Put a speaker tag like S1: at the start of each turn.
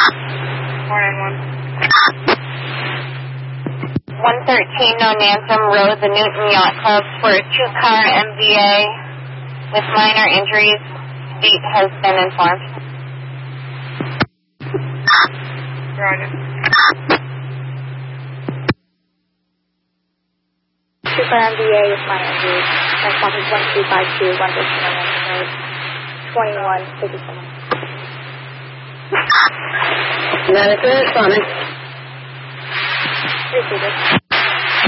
S1: 113 No Nantum Road, the Newton Yacht Club, for a 2-car MVA with minor injuries. Beat has been informed.
S2: Roger.
S3: 2-car MVA with minor injuries. Transponder 1252, 113 No Nantum Road, 2157.
S4: That is it, Sonic.
S3: Received it.